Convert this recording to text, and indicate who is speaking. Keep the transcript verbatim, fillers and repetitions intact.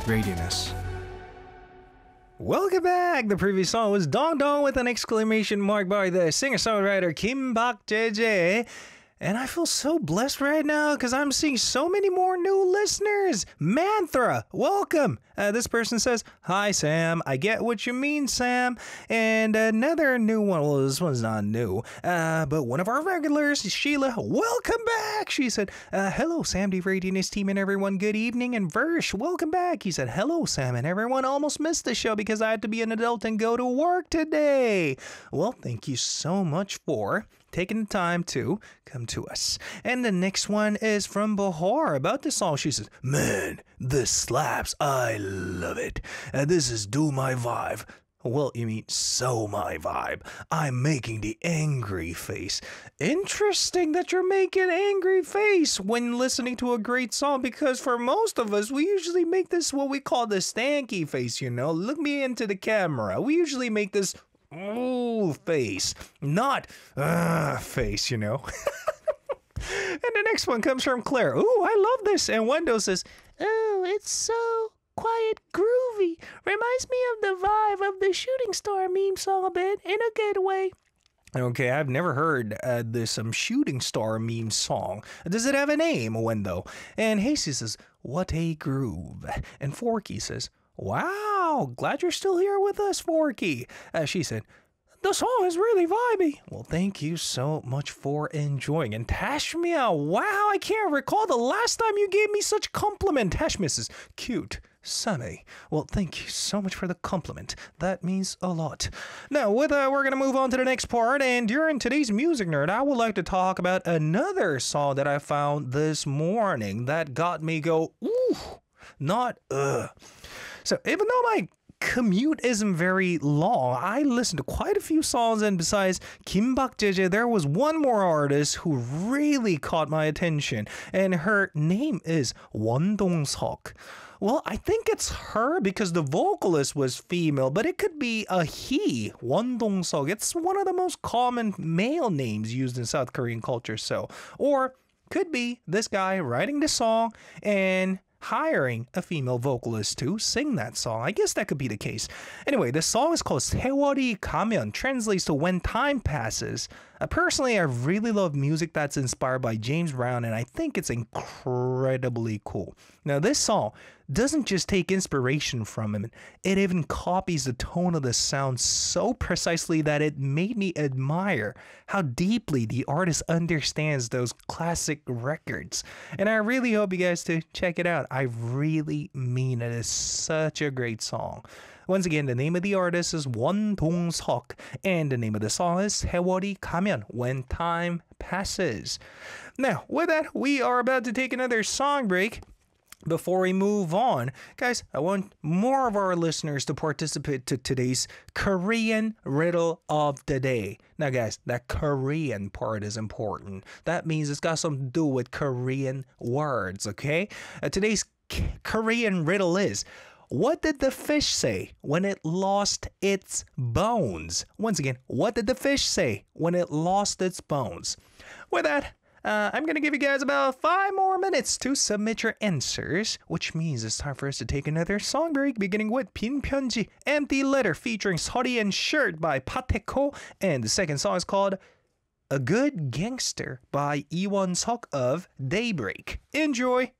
Speaker 1: Radianess. Welcome back! The previous song was Dong Dong with an exclamation mark by the singer-songwriter Kim Bak Jae. And I feel so blessed right now because I'm seeing so many more new listeners. Mantra, welcome. Uh, this person says, "Hi, Sam. I get what you mean, Sam." And another new one. Well, this one's not new. Uh, but one of our regulars, Sheila, welcome back. She said, uh, "Hello, Sam, D Radianess team and everyone. Good evening." And Versh, welcome back. He said, "Hello, Sam and everyone. Almost missed the show because I had to be an adult and go to work today." Well, thank you so much for taking the time to come to us. And the next one is from Bahar about this song. She says, "Man, this slaps. I love it. And this is Do My Vibe." Well, you mean So My Vibe. I'm making the angry face. Interesting that you're making angry face when listening to a great song, because for most of us, we usually make this what we call the stanky face, you know? Look me into the camera. We usually make this ooh face, not uh face, you know. And the next one comes from Claire. "Ooh, I love this." And Wendell says, "Oh, it's so quiet, groovy. Reminds me of the vibe of the Shooting Star meme song a bit, in a good way." Okay, I've never heard uh, this um, Shooting Star meme song. Does it have a name, Wendell? And Hasty says, "What a groove." And Forky says, "Wow, glad you're still here with us, Forky." Uh, she said, "The song is really vibey." Well, thank you so much for enjoying. And Tashmia, wow, I can't recall the last time you gave me such compliment. Tashmia says, "Cute, sunny." Well, thank you so much for the compliment. That means a lot. Now, with that, we're going to move on to the next part. And during today's Music Nerd, I would like to talk about another song that I found this morning that got me go, ooh, not ugh. So even though my commute isn't very long, I listened to quite a few songs, and besides Kim Bak Jae, there was one more artist who really caught my attention, and her name is Won Dong-seok. Well, I think it's her because the vocalist was female, but it could be a he, Won Dong-seok. It's one of the most common male names used in South Korean culture, so. Or could be this guy writing the song and hiring a female vocalist to sing that song. I guess that could be the case. Anyway, the song is called 세월이 가면, translates to When Time Passes. Uh, personally, I really love music that's inspired by James Brown, and I think it's incredibly cool. Now, this song doesn't just take inspiration from him, it even copies the tone of the sound so precisely that it made me admire how deeply the artist understands those classic records. And I really hope you guys to check it out. I really mean it. It's such a great song. Once again, the name of the artist is Won Dong-seok, and the name of the song is 세월이 가면, When Time Passes. Now, with that, we are about to take another song break. Before we move on, guys, I want more of our listeners to participate to today's Korean riddle of the day. Now, guys, that Korean part is important. That means it's got something to do with Korean words, okay? Uh, today's K- Korean riddle is, what did the fish say when it lost its bones? Once again, what did the fish say when it lost its bones? With that, Uh, I'm going to give you guys about five more minutes to submit your answers, which means it's time for us to take another song break, beginning with 빈 편지, Empty Letter, featuring Sorry and Shirt by Pateko, and the second song is called A Good Gangster by Lee Won-seok of Daybreak. Enjoy!